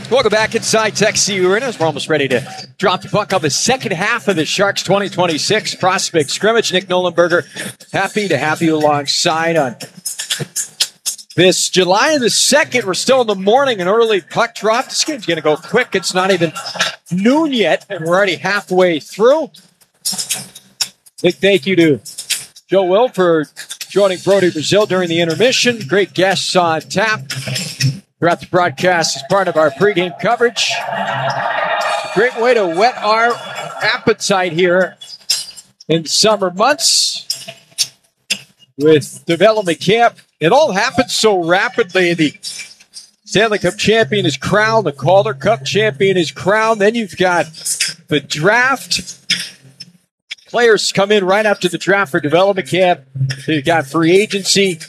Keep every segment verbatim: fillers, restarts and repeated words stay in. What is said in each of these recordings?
Welcome back inside Tech C U Arena. We're almost ready to drop the puck on the second half of the Sharks twenty twenty-six prospect scrimmage. Nick Nolenberger, happy to have you alongside on this July the second. We're still in the morning, an early puck drop. This game's going to go quick. It's not even noon yet, and we're already halfway through. Big thank you to Joe Will for joining Brody Brazil during the intermission. Great guests on tap throughout the broadcast as part of our pregame coverage. Great way to whet our appetite here in summer months with development camp. It all happens so rapidly. The Stanley Cup champion is crowned. The Calder Cup champion is crowned. Then you've got the draft. Players come in right after the draft for development camp. So you've got free agency.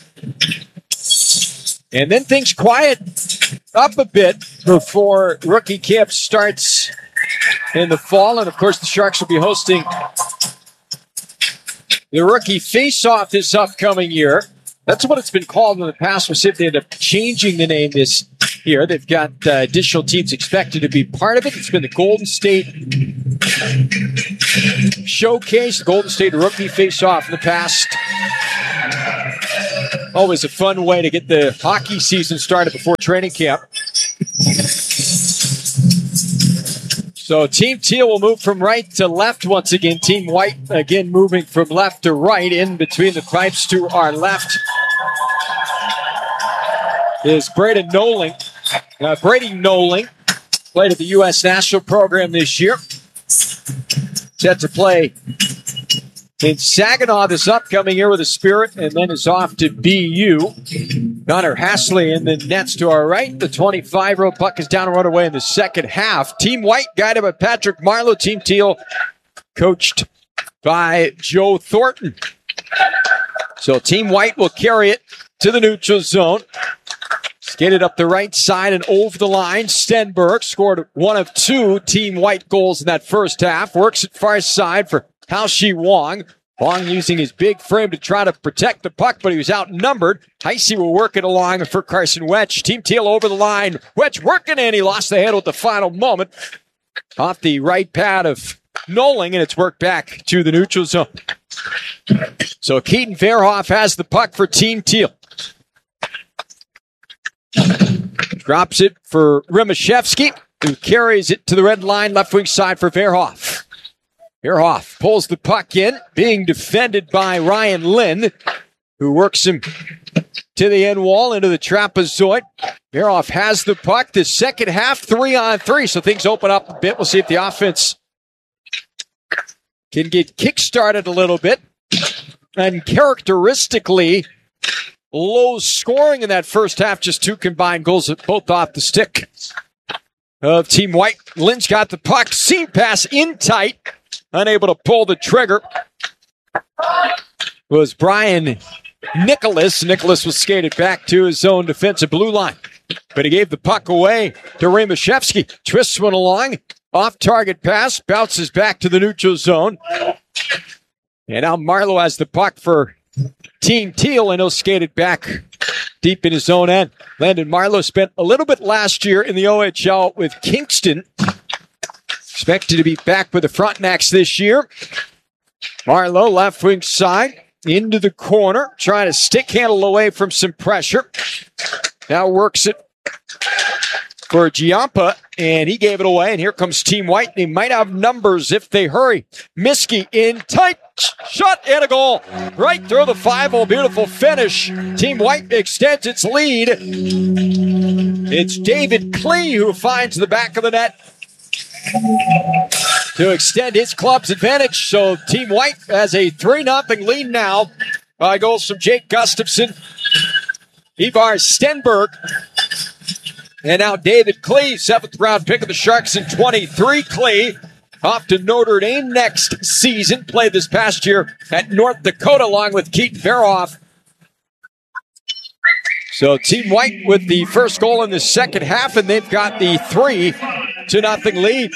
And then things quiet up a bit before rookie camp starts in the fall. And, of course, the Sharks will be hosting the rookie face-off this upcoming year. That's what it's been called in the past. We'll see if they end up changing the name this year. They've got uh, additional teams expected to be part of it. It's been the Golden State Showcase, the Golden State Rookie Face-Off in the past. Always a fun way to get the hockey season started before training camp. So Team Teal will move from right to left once again. Team White again moving from left to right. In between the pipes to our left is Braden Noling. Uh, Brady Noling played at the U S national program this year. Set to play in Saginaw this upcoming year with the Spirit, and then is off to B U. Connor Hasley in the nets to our right. The twenty-five-year-old puck is down and run away in the second half. Team White guided by Patrick Marleau. Team Teal coached by Joe Thornton. So Team White will carry it to the neutral zone. Skated up the right side and over the line. Stenberg scored one of two Team White goals in that first half. Works it far side for Hao-Shi Wong. Wong using his big frame to try to protect the puck, but he was outnumbered. Heisey will work it along for Carson Wedge. Team Teal over the line. Wedge working in. He lost the handle at the final moment. Off the right pad of Noling, and it's worked back to the neutral zone. So Keaton Verhoff has the puck for Team Teal. Drops it for Rimashevsky, who carries it to the red line, left wing side for Verhoff. Verhoff pulls the puck in, being defended by Ryan Lynn, who works him to the end wall into the trapezoid. Verhoff has the puck. The second half, three on three, so things open up a bit. We'll see if the offense can get kick-started a little bit. And characteristically, low scoring in that first half, just two combined goals, both off the stick of Team White. Lynn's got the puck, seam pass in tight. Unable to pull the trigger was Brian Nicholas. Nicholas was skated back to his own defensive blue line, but he gave the puck away to Rimashevsky. Twists one along, off-target pass, bounces back to the neutral zone. And now Marleau has the puck for Team Teal, and he'll skate it back deep in his own end. Landon Marleau spent a little bit last year in the O H L with Kingston. Expected to be back with the Frontenacs this year. Marleau, left wing side, into the corner, trying to stick handle away from some pressure. Now works it for Giampa, and he gave it away. And here comes Team White. They might have numbers if they hurry. Miskey in tight, shot and a goal. Right through the five-hole, beautiful finish. Team White extends its lead. It's David Klee who finds the back of the net to extend his club's advantage. So Team White has a three nothing lead now by goals from Jake Gustafson, Ivar Stenberg, and now David Klee, seventh round pick of the Sharks in twenty-three. Klee off to Notre Dame next season. Played this past year at North Dakota along with Keaton Verhoff. So Team White with the first goal in the second half, and they've got the three to nothing lead.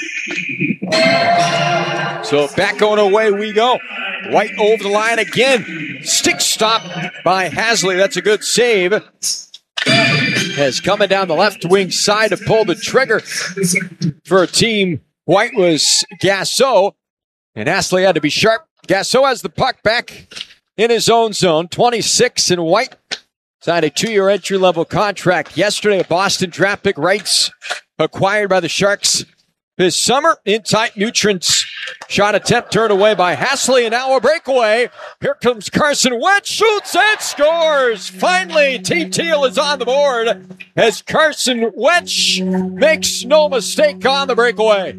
So back on away we go. White over the line again. Stick stop by Hasley. That's a good save. as coming down the left wing side to pull the trigger for Team White was Gasso. And Astley had to be sharp. Gasso has the puck back in his own zone. twenty-six and White signed a two-year entry-level contract yesterday. A Boston draft pick rights acquired by the Sharks this summer. In tight, Nutrients shot attempt turned away by Hasley, and now a breakaway. Here comes Carson Wetch, shoots and scores. Finally, Team Teal is on the board as Carson Wetch makes no mistake on the breakaway.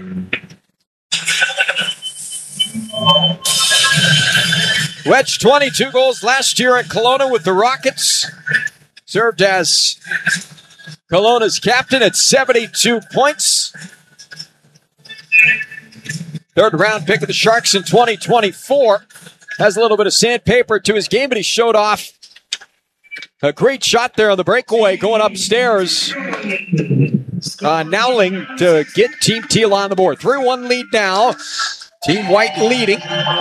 Wetch, twenty-two goals last year at Kelowna with the Rockets. Served as Kelowna's captain at seventy-two points. Third round pick of the Sharks in twenty twenty-four. Has a little bit of sandpaper to his game, but he showed off a great shot there on the breakaway going upstairs. Uh, Nowling to get Team Teal on the board. three one lead now. Team White leading.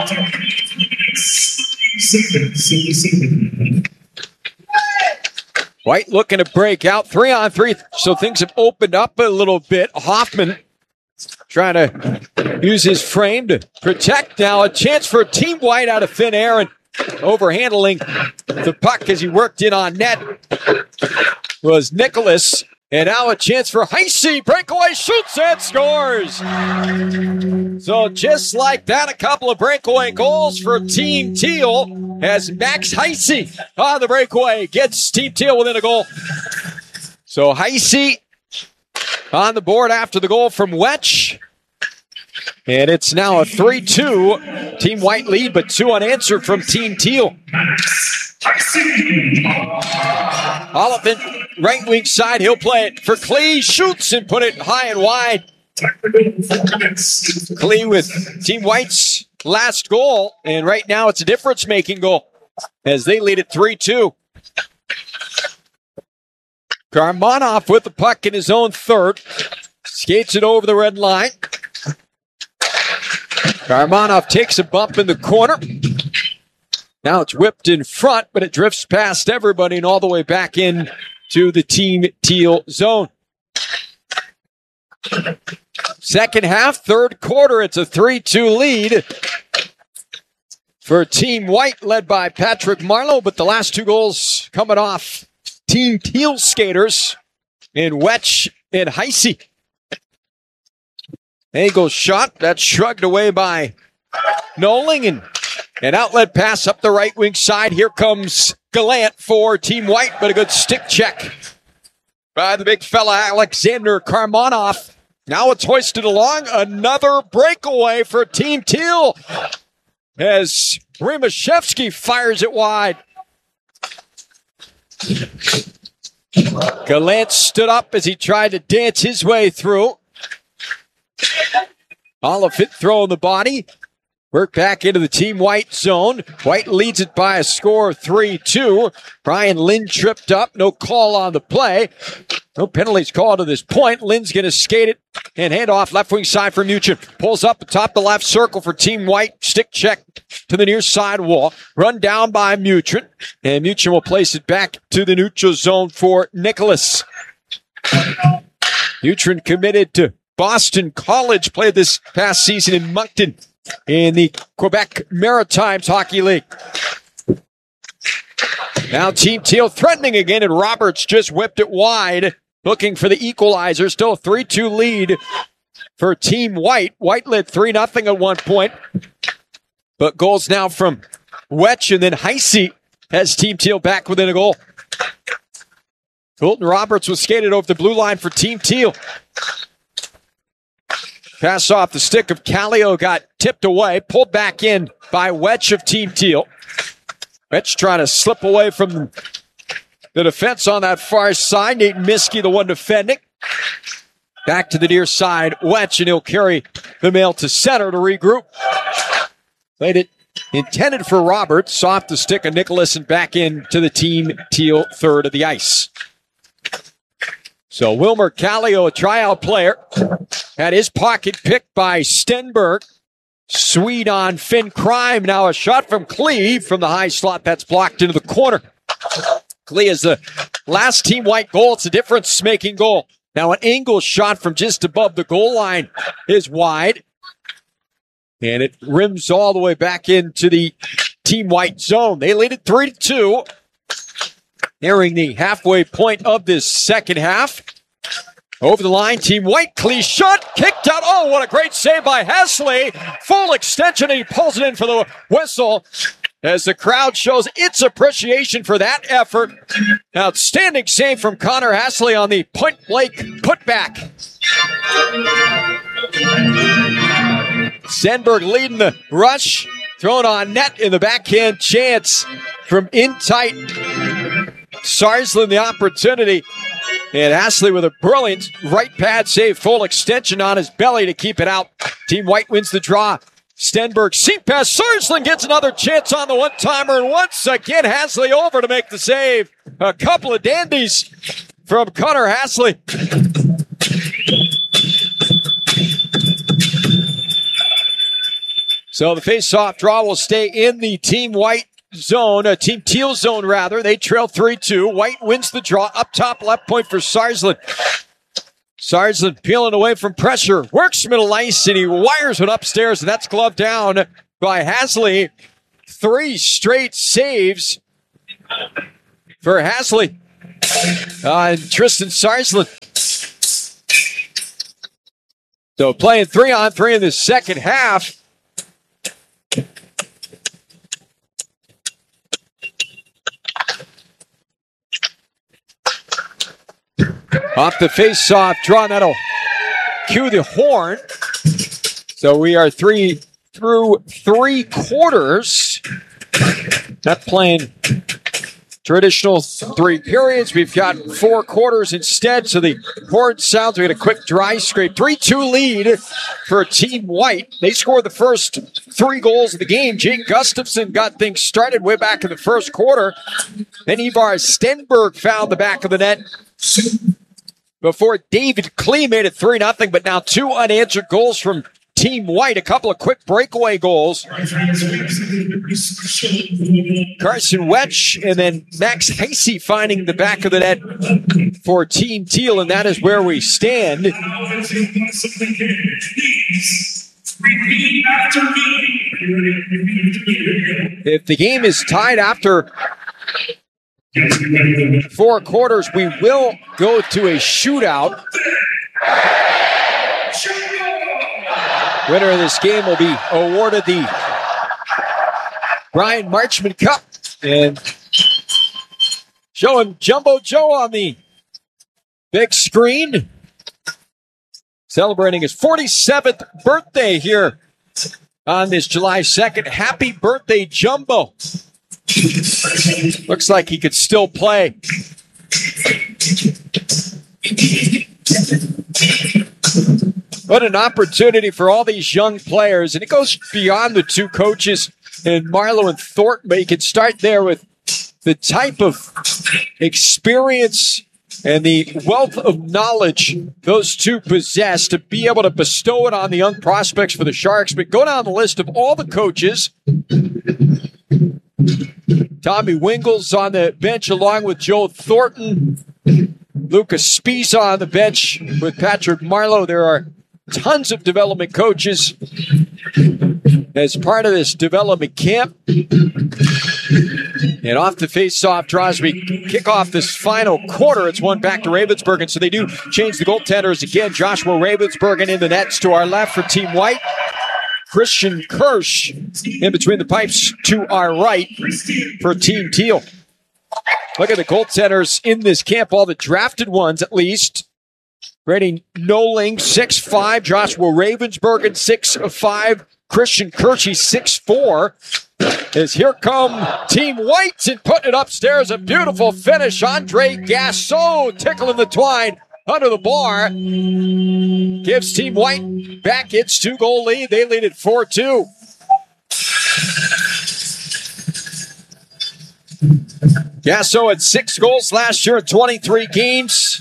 White looking to break out. Three on three, so things have opened up a little bit. Hoffman trying to use his frame to protect. Now a chance for Team White out of thin air and overhandling the puck as he worked in on net was Nicholas. And now a chance for Heisey. Breakaway, shoots and scores. So just like that, a couple of breakaway goals for Team Teal as Max Heisey on the breakaway gets Team Teal within a goal. So Heisey on the board after the goal from Wetch. And it's now a three two Team White lead, but two unanswered from Team Teal. Oliphant, right wing side, he'll play it for Klee, shoots and put it high and wide. Klee with Team White's last goal, and right now it's a difference-making goal as they lead it three two. Karmanov with the puck in his own third, skates it over the red line. Karmanov takes a bump in the corner. Now it's whipped in front, but it drifts past everybody and all the way back in to the Team Teal zone. Second half, third quarter, it's a three two lead for Team White, led by Patrick Marleau, but the last two goals coming off Team Teal skaters in Wetch and Heisey. Angle shot, that's shrugged away by Nowling, and an outlet pass up the right wing side. Here comes Gallant for Team White, but a good stick check by the big fella Alexander Karmanov. Now it's hoisted along. Another breakaway for Team Teal as Rimashevsky fires it wide. Gallant stood up as he tried to dance his way through. Oliphant throwing the body. Work back into the Team White zone. White leads it by a score of three two. Brian Lynn tripped up. No call on the play. No penalties called to this point. Lynn's going to skate it and hand off left wing side for Muchin. Pulls up atop the left circle for Team White. Stick check to the near side wall. Run down by Muchin. And Muchin will place it back to the neutral zone for Nicholas. Muchin committed to Boston College. Played this past season in Moncton in the Quebec Maritimes Hockey League. Now Team Teal threatening again, and Roberts just whipped it wide, looking for the equalizer. Still a three two lead for Team White. White led three nothing at one point, but goals now from Wetch, and then Heisey has Team Teal back within a goal. Colton Roberts was skated over the blue line for Team Teal. Pass off the stick of Callio got tipped away, pulled back in by Wetch of Team Teal. Wetch trying to slip away from the defense on that far side. Nate Miskey, the one defending. Back to the near side, Wetch, and he'll carry the mail to center to regroup. Played it intended for Roberts, off the stick of Nicholas and back in to the Team Teal third of the ice. So Wilmer Callio, a tryout player, had his pocket picked by Stenberg. Swede on Finn Crime. Now a shot from Klee from the high slot that's blocked into the corner. Klee is the last Team White goal. It's a difference-making goal. Now an angle shot from just above the goal line is wide. And it rims all the way back into the Team White zone. They lead it three to two. Nearing the halfway point of this second half. Over the line, Team White, Clee shot, kicked out. Oh, what a great save by Hasley. Full extension, and he pulls it in for the whistle as the crowd shows its appreciation for that effort. Outstanding save from Connor Hasley on the point-blank putback. Stenberg leading the rush. Thrown on net in the backhand chance from in tight. Sarsland the opportunity. And Hasley with a brilliant right pad save. Full extension on his belly to keep it out. Team White wins the draw. Stenberg, seat pass. Sarsland gets another chance on the one-timer. And once again, Hasley over to make the save. A couple of dandies from Connor Hasley. So the face-off draw will stay in the Team White zone, a Team Teal zone rather. They trail three two. White wins the draw. Up top, left point for Sarsland. Sarsland peeling away from pressure. Works middle ice, and he wires it upstairs, and that's gloved down by Hasley. Three straight saves for Hasley. Uh, and Tristan Sarsland. So playing three on three in the second half. Off the face-off draw, that'll cue the horn. So we are three through three quarters. Not playing traditional three periods. We've got four quarters instead. So the horn sounds. We had a quick dry scrape. three two lead for Team White. They scored the first three goals of the game. Jake Gustafson got things started way back in the first quarter. Then Ivar Stenberg found the back of the net before David Clee made it three nothing, but now two unanswered goals from Team White. A couple of quick breakaway goals. Carson Wetch and then Max Hasey finding the back of the net for Team Teal, and that is where we stand. If the game is tied after four quarters, we will go to a shootout. Winner of this game will be awarded the Brian Marchman Cup. And showing Jumbo Joe on the big screen. Celebrating his forty-seventh birthday here on this July second. Happy birthday, Jumbo. Looks like he could still play. What an opportunity for all these young players. And it goes beyond the two coaches in Marlowe and Thornton, but you can start there with the type of experience and the wealth of knowledge those two possess to be able to bestow it on the young prospects for the Sharks. But go down the list of all the coaches. Tommy Wingles on the bench along with Joe Thornton. Lucas Spies on the bench with Patrick Marlowe. There are tons of development coaches as part of this development camp. And off the face-off draw as we kick off this final quarter. It's one back to Ravensburgen, so they do change the goaltenders again. Joshua Ravensburgen in the nets to our left for Team White. Christian Kirsch in between the pipes to our right for Team Teal. Look at the goaltenders in this camp, all the drafted ones at least. Brady Noling, six five. Joshua Ravensburgen, six five. Christian Kirsch, six four. As here come Team White and putting it upstairs. A beautiful finish. Andre Gasso tickling the twine under the bar. Gives Team White back its two-goal lead. They lead it four two. Gasso had six goals last year in twenty-three games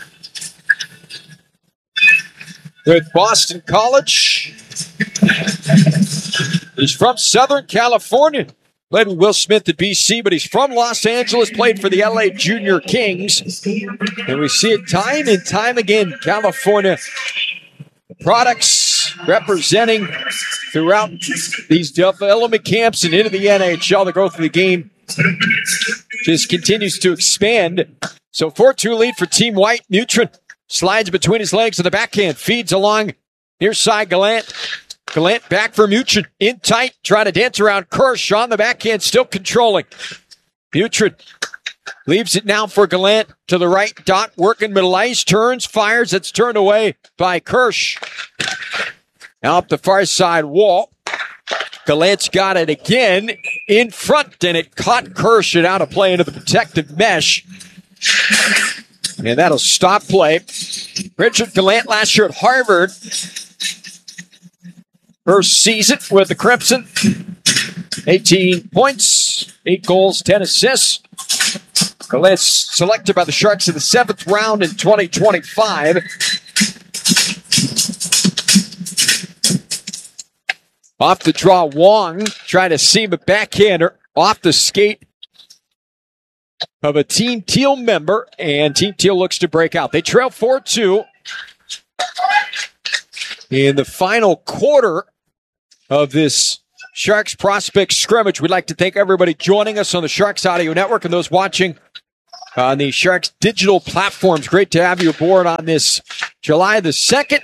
with Boston College. He's from Southern California. Played with Will Smith at B C, but he's from Los Angeles, played for the L A Junior Kings. And we see it time and time again. California products representing throughout these development camps and into the N H L. The growth of the game just continues to expand. So four two lead for Team White. Mutrin slides between his legs on the backhand, feeds along near side Gallant. Gallant back for Mutrin, in tight, trying to dance around Kirsch on the backhand, still controlling. Mutrin leaves it now for Gallant to the right, dot, working middle ice, turns, fires, it's turned away by Kirsch. Now up the far side wall. Gallant's got it again in front, and it caught Kirsch and out of play into the protective mesh. And that'll stop play. Richard Gallant last year at Harvard. First season with the Crimson. eighteen points, eight goals, ten assists. Gallant's selected by the Sharks in the seventh round in twenty twenty-five. Off the draw, Wong trying to seam a backhander off the skate of a Team Teal member, and Team Teal looks to break out. They trail four two in the final quarter of this Sharks prospect scrimmage. We'd like to thank everybody joining us on the Sharks Audio Network and those watching on the Sharks digital platforms. Great to have you aboard on this July the second.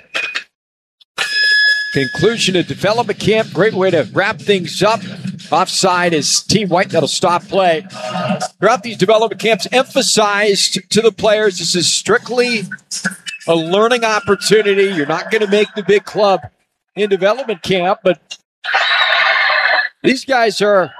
Conclusion of development camp. Great way to wrap things up. Offside is Team White. That'll stop play. Throughout these development camps, emphasized to the players, this is strictly a learning opportunity. You're not going to make the big club in development camp, but these guys are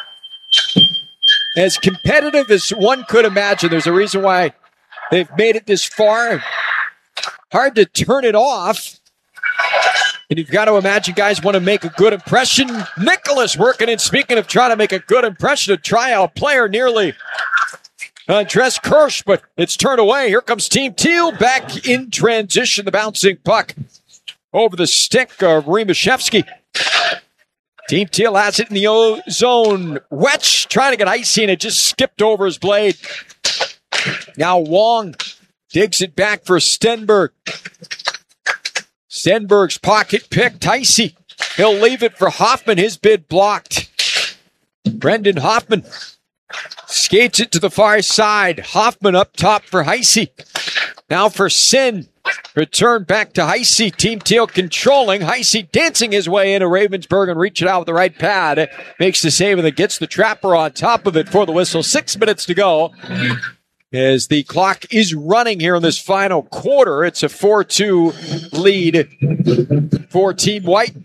as competitive as one could imagine. There's a reason why they've made it this far. Hard to turn it off. And you've got to imagine guys want to make a good impression. Nicholas working in. Speaking of trying to make a good impression, a tryout player nearly undressed Kirsch, but it's turned away. Here comes Team Teal back in transition. The bouncing puck over the stick of Rimashevsky. Team Teal has it in the O zone. Wetch trying to get icy, and it just skipped over his blade. Now Wong digs it back for Stenberg. Stenberg's pocket pick. Ticey. He'll leave it for Hoffman. His bid blocked. Brendan Hoffman skates it to the far side. Hoffman up top for Heisey. Now for Sin. Return back to Heisey. Team Teal controlling. Heisey dancing his way into Ravensburg and reaching out with the right pad. Makes the save and then gets the trapper on top of it for the whistle. Six minutes to go as the clock is running here in this final quarter. It's a four two lead for Team White.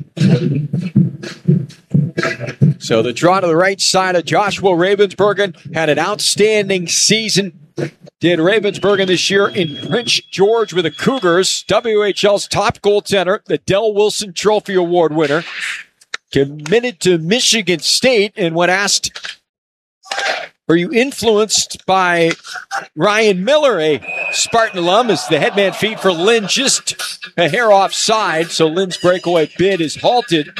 So the draw to the right side of Joshua Ravensburgen had an outstanding season. Did Ravensburgen this year in Prince George with the Cougars. W H L's top goaltender, the Del Wilson Trophy Award winner. Committed to Michigan State, and when asked, were you influenced by Ryan Miller, a Spartan alum, as the headman feed for Lynn just a hair offside, so Lynn's breakaway bid is halted.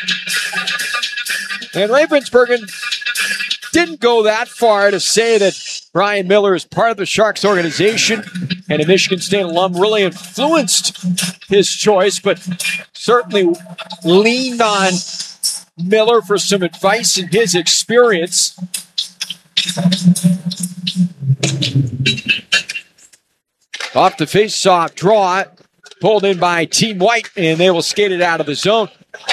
And Ravensburgen didn't go that far to say that Ryan Miller is part of the Sharks organization and a Michigan State alum really influenced his choice, but certainly leaned on Miller for some advice and his experience. Off the face-off draw, pulled in by Team White, and they will skate it out of the zone.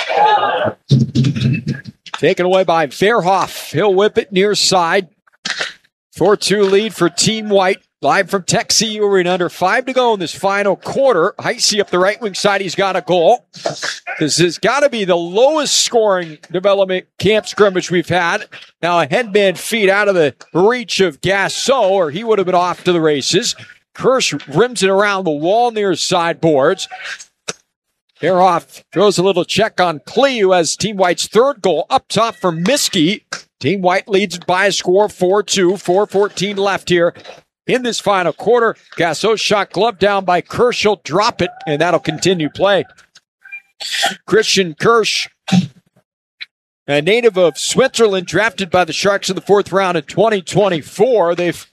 Taken away by Verhoff. He'll whip it near side. four two lead for Team White. Live from Tech C U Arena. Under five to go in this final quarter. Heisey up the right wing side. He's got a goal. This has got to be the lowest scoring development camp scrimmage we've had. Now a headman feed out of the reach of Gasso, or he would have been off to the races. Kirsch rims it around the wall near sideboards. Verhoff throws a little check on Klee, who has Team White's third goal up top for Miskey. Team White leads by a score four two, four fourteen left here in this final quarter. Gasso shot glove down by Kirsch. He'll drop it, and that'll continue play. Christian Kirsch a native of Switzerland, drafted by the Sharks in the fourth round in twenty twenty-four. They've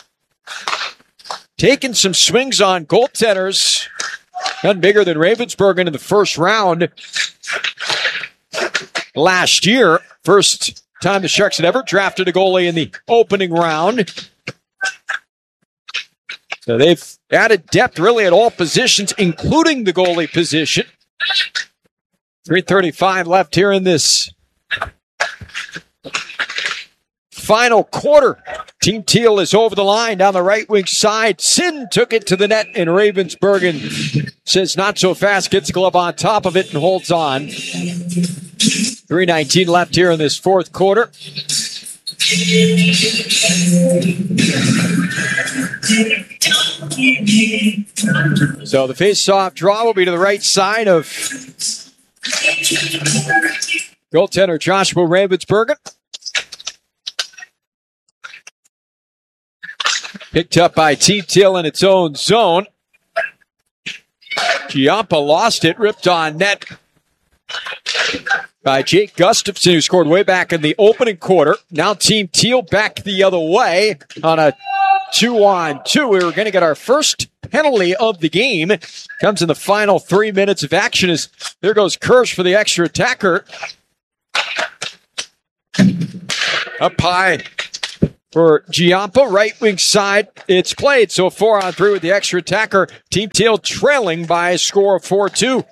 taken some swings on goaltenders. None bigger than Ravensburgen in the first round last year. First time the Sharks had ever drafted a goalie in the opening round. So they've added depth really at all positions, including the goalie position. three thirty-five left here in this final quarter. Team Teal is over the line down the right wing side. Sin took it to the net, and Ravensburgen says not so fast, gets the glove on top of it and holds on. three nineteen left here in this fourth quarter. So the face-off draw will be to the right side of goaltender Joshua Ravensburgen. Picked up by Team Teal in its own zone. Giampa lost it, ripped on net by Jake Gustafson, who scored way back in the opening quarter. Now Team Teal back the other way on a two-on-two. We were going to get our first penalty of the game. Comes in the final three minutes of action as there goes Kirsch for the extra attacker. Up high for Giampa, right wing side. It's played, so four on three with the extra attacker. Team Teal trailing by a score of four two.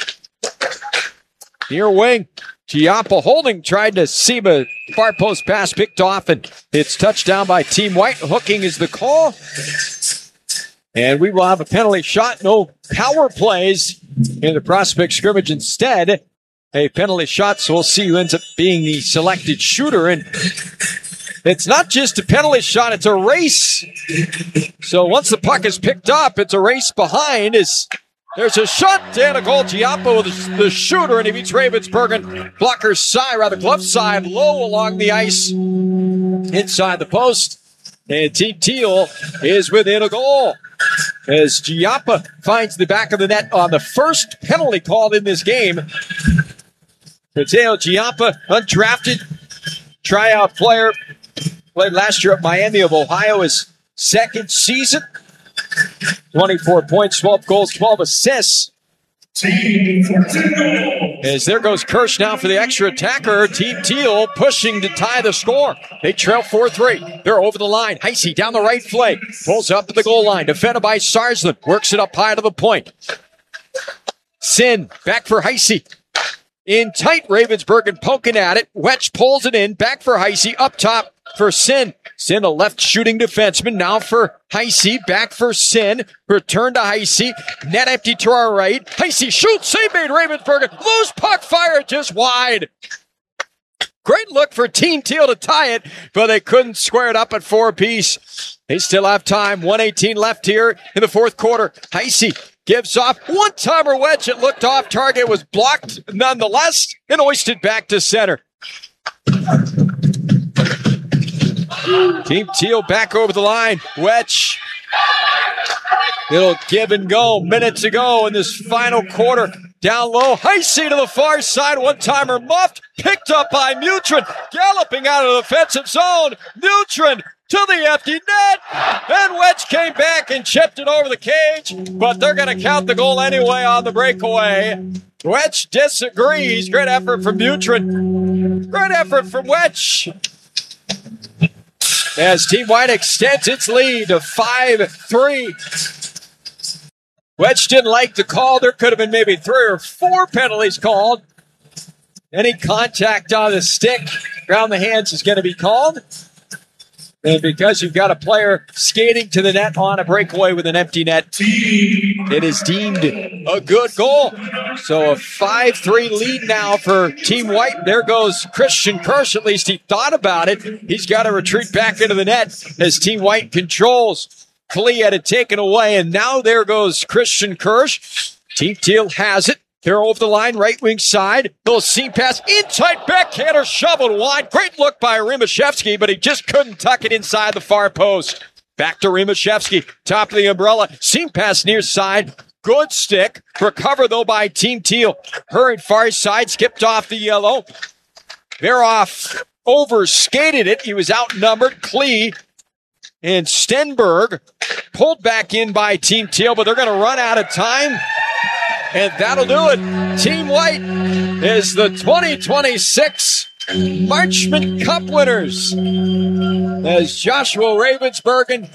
Near wing, Giampa holding, tried to seam a far post pass, picked off, and it's touchdown by Team White. Hooking is the call. And we will have a penalty shot. No power plays in the prospect scrimmage. Instead, a penalty shot, so we'll see who ends up being the selected shooter. And it's not just a penalty shot, it's a race. So once the puck is picked up, it's a race behind. As there's a shot and a goal. Giampa with the shooter, and he beats Ravensburgen. Blocker side, rather glove side, low along the ice, inside the post. And Team Teal is within a goal as Giampa finds the back of the net on the first penalty called in this game. Mateo Giampa, undrafted tryout player, played last year at Miami of Ohio, his second season. twenty-four points, twelve goals, twelve assists. As there goes Kirsch now for the extra attacker. Team Teal pushing to tie the score. They trail four three. They're over the line. Heisey down the right flank. Pulls up to the goal line. Defended by Sarsland. Works it up high to the point. Sin back for Heisey. In tight, Ravensburgen poking at it. Wetch pulls it in. Back for Heisey. Up top for Sin. Sin, a left shooting defenseman. Now for Heisey. Back for Sin. Return to Heisey. Net empty to our right. Heisey shoots. Save made. Ravensburgen. Loose puck fired just wide. Great look for Team Teal to tie it, but they couldn't square it up at four apiece. They still have time. one eighteen left here in the fourth quarter. Heisey gives off one-timer wedge. It looked off target. Was blocked nonetheless and hoisted back to center. Team Teal back over the line. Wedge. It'll give and go. Minutes to go in this final quarter. Down low. Heisey to the far side. One-timer muffed. Picked up by Mutrin. Galloping out of the defensive zone. Mutrin to the empty net. And Wedge came back and chipped it over the cage. But they're going to count the goal anyway on the breakaway. Wedge disagrees. Great effort from Mutrin. Great effort from Wedge. As Team White extends its lead to five three. Wedge didn't like the call. There could have been maybe three or four penalties called. Any contact on the stick around the hands is going to be called. And because you've got a player skating to the net on a breakaway with an empty net, it is deemed a good goal. So a five three lead now for Team White. There goes Christian Kirsch. At least he thought about it. He's got to retreat back into the net as Team White controls. Klee had it taken away, and now there goes Christian Kirsch. Team Teal has it. They're over the line, right wing side. Little seam pass, in tight, backhander, shoveled wide. Great look by Rimashevsky, but he just couldn't tuck it inside the far post. Back to Rimashevsky, top of the umbrella. Seam pass near side. Good stick. Recovered, though, by Team Teal. Hurried far side, skipped off the yellow. Veroff overskated it. He was outnumbered. Klee and Stenberg pulled back in by Team Teal, but they're going to run out of time. And that'll do it. Team White is the twenty twenty-six Marchment Cup winners. As Joshua Ravensbergen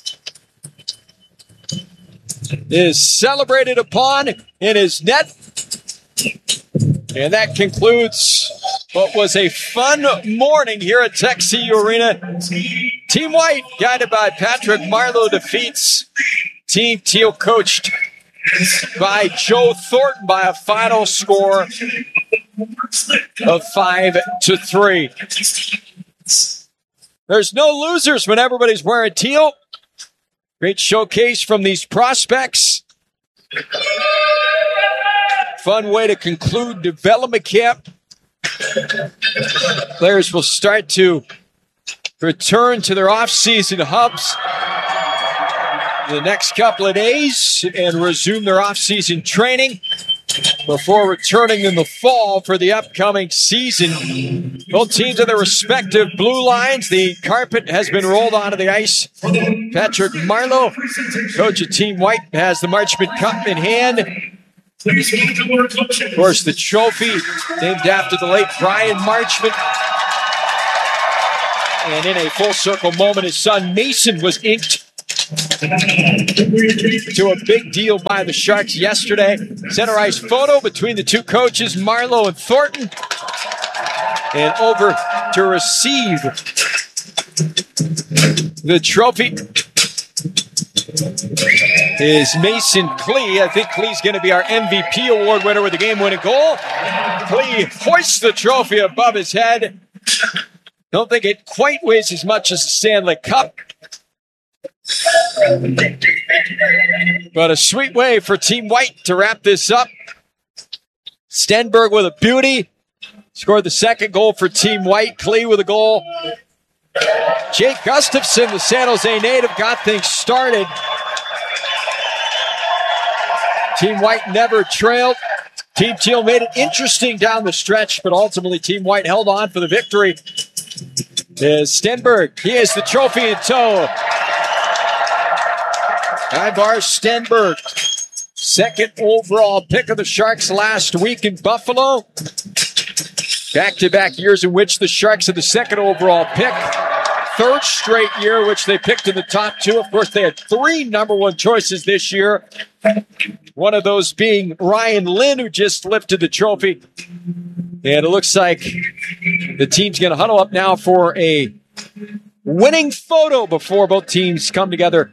is celebrated upon in his net. And that concludes what was a fun morning here at Tech C U Arena. Team White, guided by Patrick Marleau, defeats Team Teal, coached by Joe Thornton, by a final score of five to three. There's no losers when everybody's wearing teal. Great showcase from these prospects. Fun way to conclude development camp. Players will start to return to their off-season hubs in the next couple of days and resume their off-season training before returning in the fall for the upcoming season. Both teams have their respective blue lines. The carpet has been rolled onto the ice. Patrick Marleau, coach of Team White, has the Marchment Cup in hand. Of course, the trophy named after the late Brian Marchment. And in a full circle moment, his son Mason was inked to a big deal by the Sharks yesterday. Center ice photo between the two coaches, Marleau and Thornton. And over to receive the trophy is Mason Klee. I think Klee's going to be our M V P award winner with the game-winning goal. Klee hoists the trophy above his head. Don't think it quite weighs as much as the Stanley Cup. But a sweet way for Team White to wrap this up. Stenberg with a beauty. Scored the second goal for Team White. Klee with a goal. Jake Gustafson, the San Jose native, got things started. Team White never trailed. Team Teal made it interesting down the stretch, but ultimately Team White held on for the victory. There's Stenberg. He has the trophy in tow. Ivar Stenberg, second overall pick of the Sharks last week in Buffalo. Back-to-back years in which the Sharks had the second overall pick. Third straight year which they picked in the top two. Of course, they had three number one choices this year. One of those being Ryan Lynn, who just lifted the trophy. And it looks like the team's going to huddle up now for a winning photo before both teams come together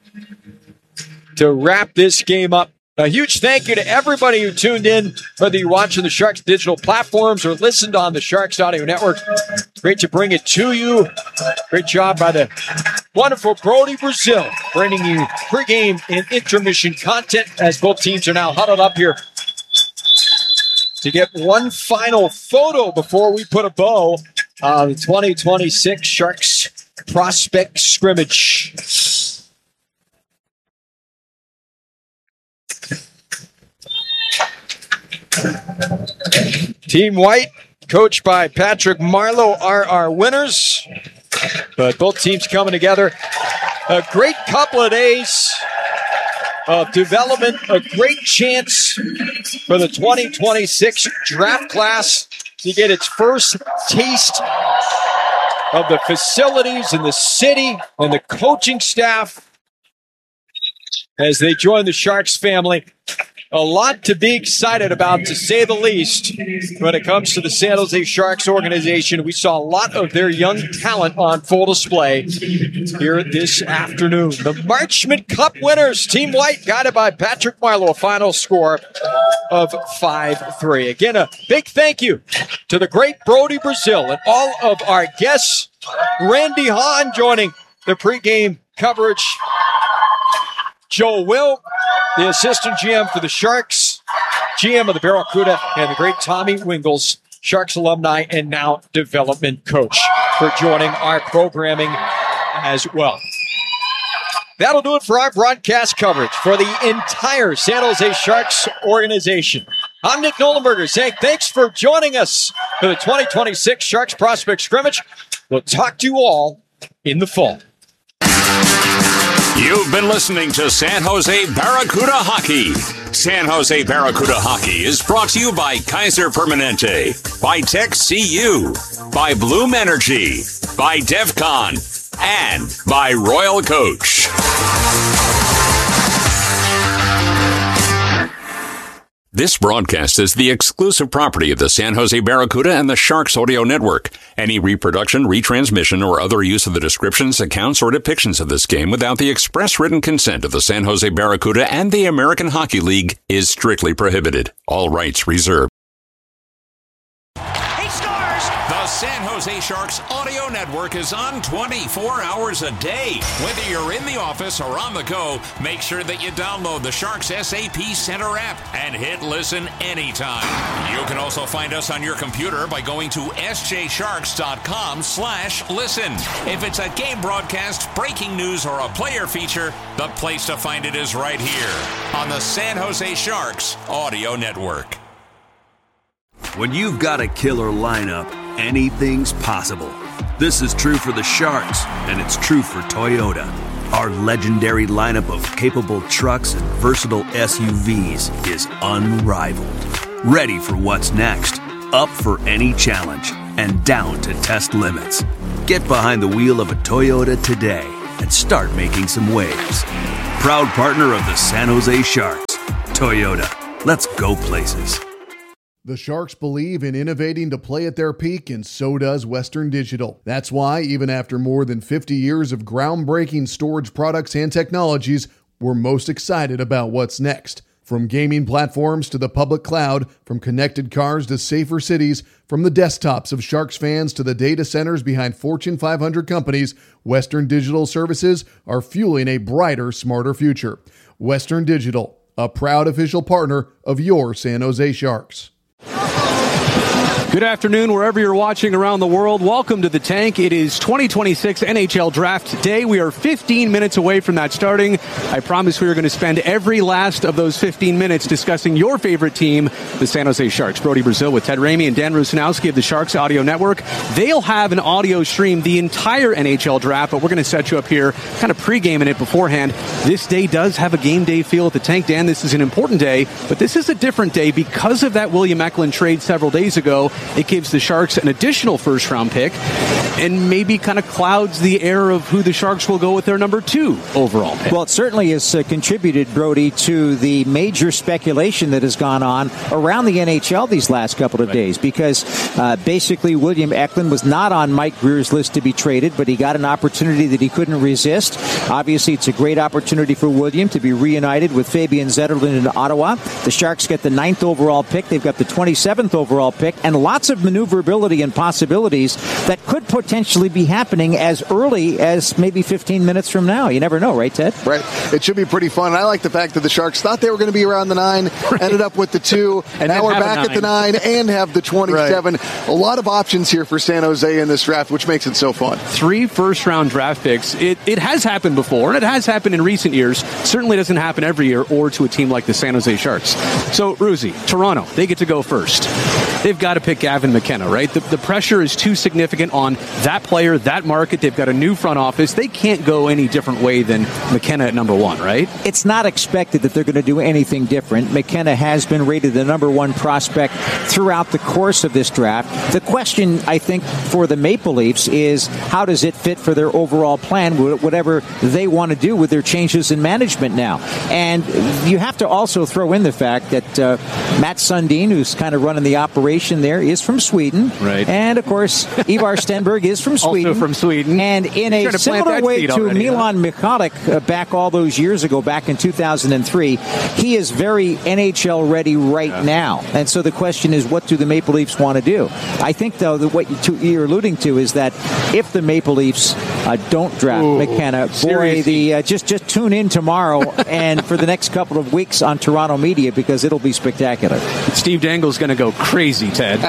to wrap this game up. A huge thank you to everybody who tuned in, whether you watch on the Sharks digital platforms or listened on the Sharks Audio Network. Great to bring it to you. Great job by the wonderful Brody Brazil, bringing you pregame and intermission content as both teams are now huddled up here to get one final photo before we put a bow on the twenty twenty-six Sharks prospect scrimmage. Team White, coached by Patrick Marleau, are our winners. But both teams coming together. A great couple of days of development. A great chance for the twenty twenty-six draft class to get its first taste of the facilities and the city and the coaching staff as they join the Sharks family. A lot to be excited about, to say the least, when it comes to the San Jose Sharks organization. We saw a lot of their young talent on full display here this afternoon. The Marchment Cup winners, Team White, guided by Patrick Marleau, a final score of five three. Again, a big thank you to the great Brody Brazil and all of our guests. Randy Hahn joining the pregame coverage. Joe Wilk, the assistant G M for the Sharks, G M of the Barracuda, and the great Tommy Wingles, Sharks alumni and now development coach, for joining our programming as well. That'll do it for our broadcast coverage for the entire San Jose Sharks organization. I'm Nick Nolenberger saying thanks for joining us for the twenty twenty-six Sharks Prospect Scrimmage. We'll talk to you all in the fall. You've been listening to San Jose Barracuda Hockey. San Jose Barracuda Hockey is brought to you by Kaiser Permanente, by Tech C U, by Bloom Energy, by DEFCON, and by Royal Coach. This broadcast is the exclusive property of the San Jose Barracuda and the Sharks Audio Network. Any reproduction, retransmission, or other use of the descriptions, accounts, or depictions of this game without the express written consent of the San Jose Barracuda and the American Hockey League is strictly prohibited. All rights reserved. The San Jose Sharks Audio Network is on twenty-four hours a day. Whether you're in the office or on the go, make sure that you download the Sharks S A P Center app and hit listen anytime. You can also find us on your computer by going to s j sharks dot com slash listen. If it's a game broadcast, breaking news, or a player feature, the place to find it is right here on the San Jose Sharks Audio Network. When you've got a killer lineup, anything's possible. This is true for the Sharks, and it's true for Toyota. Our legendary lineup of capable trucks and versatile S U Vs is unrivaled. Ready for what's next, up for any challenge, and down to test limits. Get behind the wheel of a Toyota today and start making some waves. Proud partner of the San Jose Sharks. Toyota, let's go places. The Sharks believe in innovating to play at their peak, and so does Western Digital. That's why, even after more than fifty years of groundbreaking storage products and technologies, we're most excited about what's next. From gaming platforms to the public cloud, from connected cars to safer cities, from the desktops of Sharks fans to the data centers behind Fortune five hundred companies, Western Digital services are fueling a brighter, smarter future. Western Digital, a proud official partner of your San Jose Sharks. Good afternoon, wherever you're watching around the world. Welcome to the Tank. It is twenty twenty-six N H L Draft Day. We are fifteen minutes away from that starting. I promise we are going to spend every last of those fifteen minutes discussing your favorite team, the San Jose Sharks. Brody Brazil with Ted Ramey and Dan Rusanowski of the Sharks Audio Network. They'll have an audio stream the entire N H L Draft, but we're going to set you up here, kind of pre-gaming it beforehand. This day does have a game day feel at the Tank. Dan, this is an important day, but this is a different day because of that William Eklund trade several days ago. It gives the Sharks an additional first-round pick and maybe kind of clouds the air of who the Sharks will go with their number two overall pick. Well, it certainly has uh, contributed, Brody, to the major speculation that has gone on around the N H L these last couple of right. days because uh, basically William Eklund was not on Mike Greer's list to be traded, but he got an opportunity that he couldn't resist. Obviously, it's a great opportunity for William to be reunited with Fabian Zetterlund in Ottawa. The Sharks get the ninth overall pick. They've got the twenty-seventh overall pick and lots of maneuverability and possibilities that could potentially be happening as early as maybe fifteen minutes from now. You never know, right, Ted? Right. It should be pretty fun. I like the fact that the Sharks thought they were going to be around the nine, right. ended up with the two, and now we're back at the nine and have the twenty-seven. Right. A lot of options here for San Jose in this draft, which makes it so fun. Three first-round draft picks. It, it has happened before, and it has happened in recent years. Certainly doesn't happen every year or to a team like the San Jose Sharks. So, Ruzi, Toronto, they get to go first. They've got to pick Gavin McKenna, right? The, the pressure is too significant on that player, that market. They've got a new front office. They can't go any different way than McKenna at number one, right? It's not expected that they're going to do anything different. McKenna has been rated the number one prospect throughout the course of this draft. The question, I think, for the Maple Leafs is how does it fit for their overall plan, whatever they want to do with their changes in management now. And you have to also throw in the fact that uh, Matt Sundin, who's kind of running the operation there, is from Sweden. Right. And, of course, Ivar Stenberg is from Sweden. Also from Sweden. And in a similar way to already, Milan huh? Michalek uh, back all those years ago, back in two thousand three, he is very N H L ready right yeah. now. And so the question is, what do the Maple Leafs want to do? I think, though, that what you to, you're alluding to is that if the Maple Leafs uh, don't draft Ooh, McKenna, boy, seriously. the uh, just, just tune in tomorrow and for the next couple of weeks on Toronto media because it'll be spectacular. Steve Dangle's going to go crazy crazy, Ted.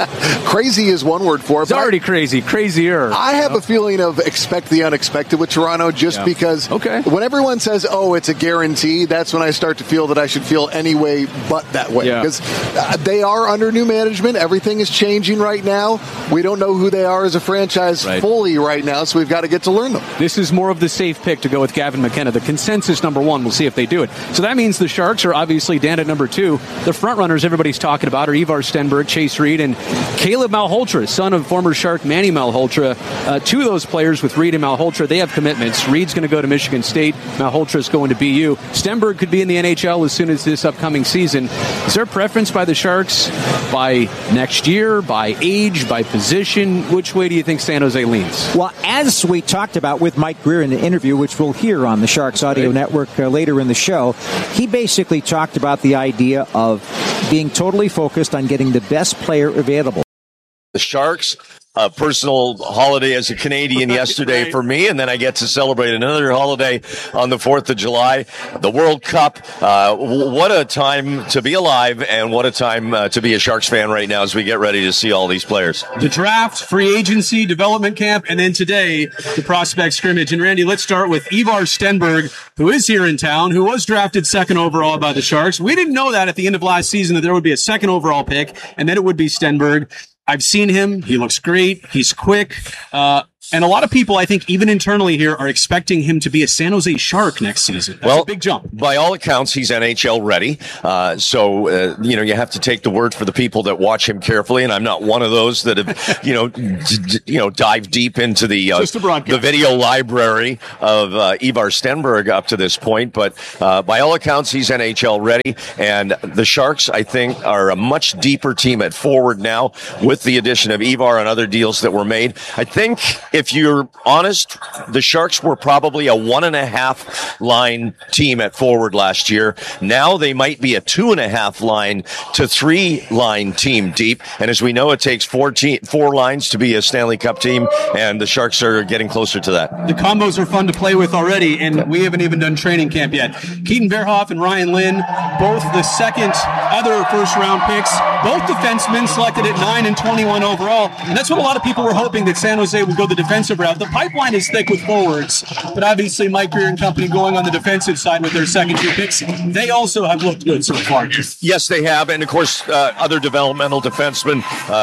Crazy is one word for it. It's already crazy. Crazier. I have you know? a feeling of expect the unexpected with Toronto just yeah. because okay. when everyone says, oh, it's a guarantee, that's when I start to feel that I should feel any way but that way. Yeah. Because uh, they are under new management. Everything is changing right now. We don't know who they are as a franchise right. fully right now, so we've got to get to learn them. This is more of the safe pick to go with Gavin McKenna. The consensus number one. We'll see if they do it. So that means the Sharks are obviously down at number two. The front runners everybody's talking about are Ivar Stenberg, Chase Reed, and Caleb Malholtra, son of former Shark Manny Malholtra. Uh, two of those players with Reed and Malholtra, they have commitments. Reed's going to go to Michigan State. Malholtra's going to B U. Stenberg could be in the N H L as soon as this upcoming season. Is there a preference by the Sharks by next year, by age, by position? Which way do you think San Jose leans? Well, as we talked about with Mike Grier in the interview, which we'll hear on the Sharks Audio right. Network uh, later in the show, he basically talked about the idea of being totally focused on getting the best player available. The Sharks, a personal holiday as a Canadian yesterday for me, and then I get to celebrate another holiday on the fourth of July, the World Cup. Uh, what a time to be alive, and what a time uh, to be a Sharks fan right now as we get ready to see all these players. The draft, free agency, development camp, and then today, the prospect scrimmage. And Randy, let's start with Ivar Stenberg, who is here in town, who was drafted second overall by the Sharks. We didn't know that at the end of last season that there would be a second overall pick, and then it would be Stenberg. I've seen him. He looks great. He's quick. Uh, and a lot of people, I think, even internally here, are expecting him to be a San Jose Shark next season. That's well, a big jump. By all accounts, he's N H L ready. Uh, so, uh, you know, you have to take the word for the people that watch him carefully. And I'm not one of those that have, you know, d- d- you know, dive deep into the, uh, the video library of uh, Ivar Stenberg up to this point. But uh, by all accounts, he's N H L ready. And the Sharks, I think, are a much deeper team at forward now with the addition of Ivar and other deals that were made. I think if you're honest, the Sharks were probably a one and a half line team at forward last year. Now they might be a two and a half line to three line team deep. And as we know, it takes four, te- four lines to be a Stanley Cup team, and the Sharks are getting closer to that. The combos are fun to play with already, and we haven't even done training camp yet. Keaton Verhoff and Ryan Lynn, both the second other first round picks, both defensemen selected at nine and twenty-one overall. And that's what a lot of people were hoping, that San Jose would go the defensive route. The pipeline is thick with forwards, but obviously Mike Grier and company going on the defensive side with their second two picks. They also have looked good so far. Yes, they have, and of course, uh, other developmental defensemen,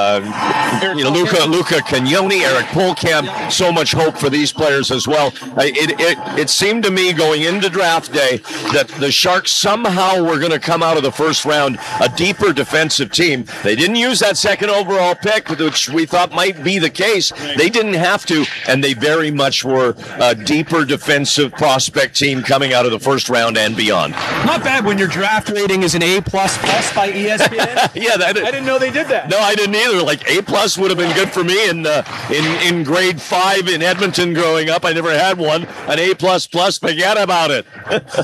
uh, you know, Luca Luca Cagnoni, Eric Polkamp. So much hope for these players as well. Uh, it, it it seemed to me going into draft day that the Sharks somehow were going to come out of the first round a deeper defensive team. They didn't use that second overall pick, which we thought might be the case. They didn't have to, and they very much were a deeper defensive prospect team coming out of the first round and beyond. Not bad when your draft rating is an A plus plus by E S P N. Yeah, that is, I didn't know they did that. No, I didn't either. Like A plus would have been good for me in uh, in in grade five in Edmonton growing up. I never had one. An A plus plus, forget about it.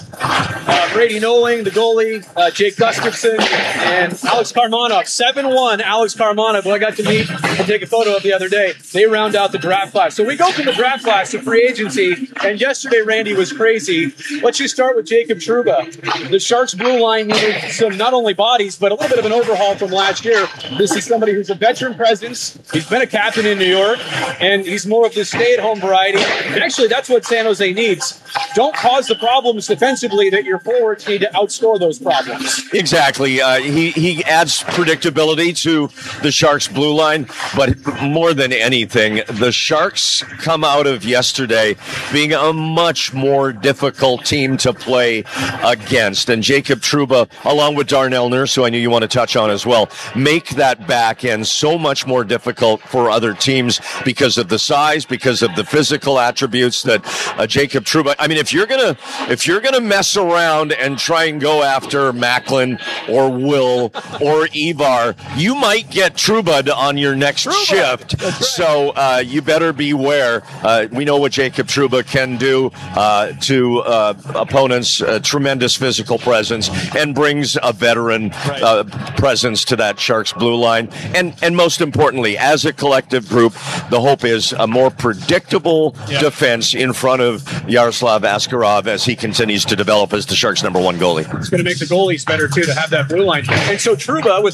uh, Brady Noling, the goalie, uh, Jake Gustafson, and Alex Karmanov. seven one, Alex Karmanov, who I got to meet and take a photo of the other day. They round out the draft class. So we go from the draft class to free agency, and yesterday, Randy, was crazy. Let's just start with Jacob Trouba. The Sharks blue line needed some not only bodies, but a little bit of an overhaul from last year. This is somebody who's a veteran presence. He's been a captain in New York, and he's more of the stay-at-home variety. And actually, that's what San Jose needs. Don't cause the problems defensively that your forwards need to outscore those problems. Exactly. Uh, he, he adds predictability to the Sharks blue line, but more than anything, the Sharks come out of yesterday being a much more difficult team to play against. And Jacob Trouba, along with Darnell Nurse, who I knew you want to touch on as well, make that back end so much more difficult for other teams because of the size, because of the physical attributes that uh, Jacob Trouba. I mean, if you're gonna if you're gonna mess around and try and go after Macklin or Will or Ivar, you might get Trouba on your next Trouba. shift. Right. So uh, you better beware. Uh, we know what Jacob Trouba can do uh, to uh, opponents. Uh, tremendous physical presence, and brings a veteran right. uh, presence to that Sharks blue line. And and most importantly, as a collective group, the hope is a more predictable yeah. defense in front of Yaroslav Askarov as he continues to develop as the Sharks' number one goalie. It's going to make the goalies better, too, to have that blue line. And so Trouba, with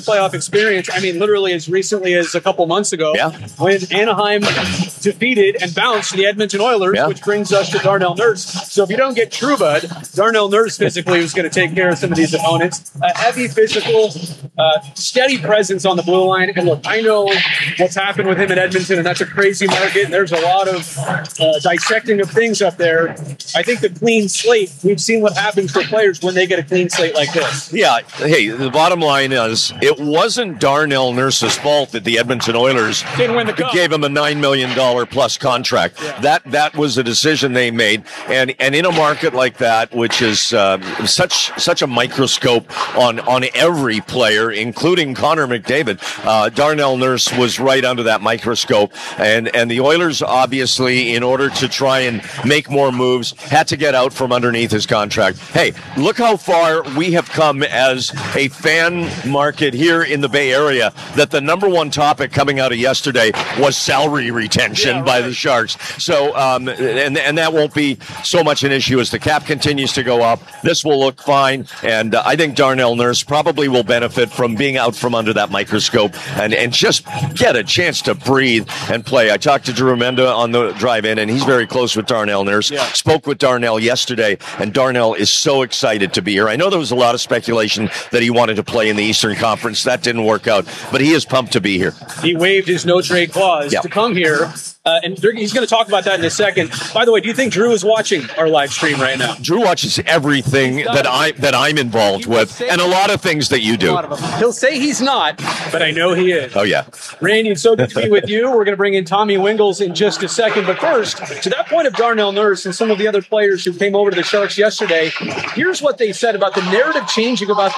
playoff experience. I mean, literally as recently as a couple months ago, yeah. when Anaheim defeated and bounced the Edmonton Oilers, yeah. which brings us to Darnell Nurse. So if you don't get Trouba, Darnell Nurse physically was going to take care of some of these opponents. A heavy physical, uh, steady presence on the blue line. And look, I know what's happened with him in Edmonton, and that's a crazy market. And there's a lot of uh, dissecting of things up there. I think the clean slate, we've seen what happens for players when they get a clean slate like this. Yeah. Hey, the bottom line is it wasn't Darnell Nurse's fault that the Edmonton Oilers didn't win the cup. Gave him a nine million dollars plus contract. Yeah. That that was a decision they made. And and in a market like that, which is uh, such such a microscope on, on every player, including Connor McDavid, uh, Darnell Nurse was right under that microscope. And, and the Oilers, obviously, in order to try and make more moves, had to get out from underneath his contract. Hey, look how far we have come as a fan market here in the Bay Area, that the number one topic coming out of yesterday was salary retention yeah, right. by the Sharks. So, um, and, and that won't be so much an issue as the cap continues to go up. This will look fine, and uh, I think Darnell Nurse probably will benefit from being out from under that microscope and, and just get a chance to breathe and play. I talked to Drew Menda on the drive-in, and he's very close with Darnell Nurse. Yeah. Spoke with Darnell yesterday, and Darnell is so excited to be here. I know there was a lot of speculation that he wanted to play in the Eastern Conference. That didn't work out, but he is pumped to be here. He waived his no-trade clause yeah. to come here. Uh, and he's going to talk about that in a second. By the way, do you think Drew is watching our live stream right now? Drew watches everything that I that I'm involved with, and a lot of things that you do. He'll say he's not, but I know he is. Oh yeah, Randy, it's so good to be with you. We're going to bring in Tommy Wingles in just a second, but first, to that point of Darnell Nurse and some of the other players who came over to the Sharks yesterday, here's what they said about the narrative changing about